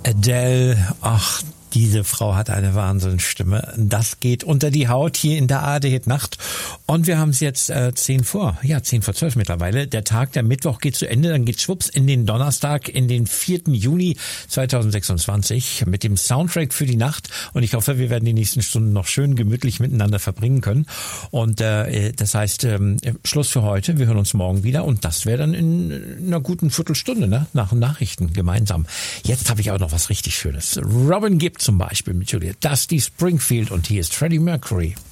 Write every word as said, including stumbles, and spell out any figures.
Adele, ach, diese Frau hat eine Wahnsinnsstimme. Das geht unter die Haut hier in der A R D Nacht. Und wir haben es jetzt äh, zehn vor, ja zehn vor zwölf mittlerweile. Der Tag, der Mittwoch geht zu Ende, dann geht schwupps in den Donnerstag, in den vierten Juni zweitausendsechsundzwanzig mit dem Soundtrack für die Nacht. Und ich hoffe, wir werden die nächsten Stunden noch schön gemütlich miteinander verbringen können. Und äh, das heißt, ähm, Schluss für heute. Wir hören uns morgen wieder und das wäre dann in einer guten Viertelstunde, ne? Nach den Nachrichten gemeinsam. Jetzt habe ich auch noch was richtig Schönes. Robin Gibb zum Beispiel mit Julia Dusty Springfield und hier ist Freddie Mercury.